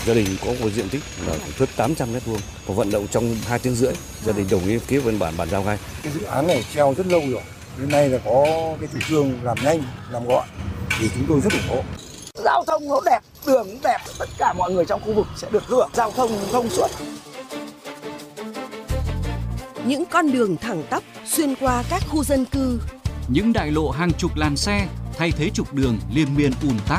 Gia đình có một diện tích là thước 800 m², và vận động trong 2 tiếng rưỡi, gia đình đồng ý ký văn bản bàn giao ngay. Cái dự án này treo rất lâu rồi, đến nay là có cái chủ trương làm nhanh, làm gọn, thì chúng tôi rất ủng hộ. Giao thông nó đẹp, đường cũng đẹp, tất cả mọi người trong khu vực sẽ được hưởng giao thông thông suốt. Những con đường thẳng tắp xuyên qua các khu dân cư. Những đại lộ hàng chục làn xe thay thế trục đường liên miên ùn tắc.